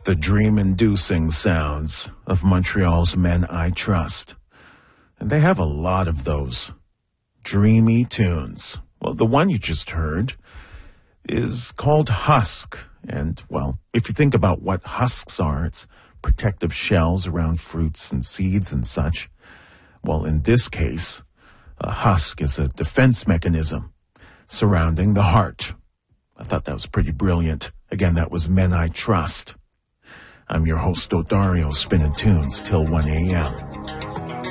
The dream-inducing sounds of Montreal's Men I Trust. And they have a lot of those dreamy tunes. Well, the one you just heard is called Husk. And, well, if you think about what husks are, it's protective shells around fruits and seeds and such. Well, in this case, a husk is a defense mechanism surrounding the heart. I thought that was pretty brilliant. Again, that was Men I Trust. I'm your host, Odario, spinning tunes till 1 a.m.